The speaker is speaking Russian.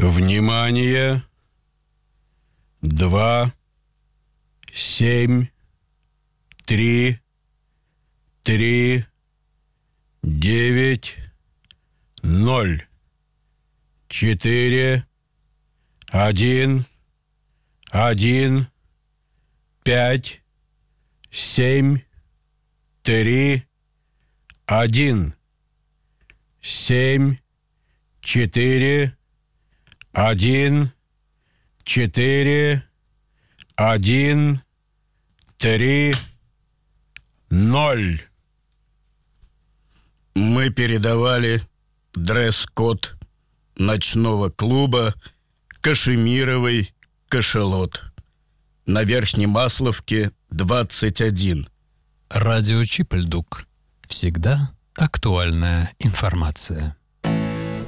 Внимание! 2, 7, 3, 3, 9, 0, 4, 1, 1, 5, 7, 3, 1, 7, 4, 1, 4, 1, 3, 0. Мы передавали дресс-код ночного клуба «Кашемировый кашалот» на Верхней Масловке, 21. Радио Чипельдук. Всегда актуальная информация.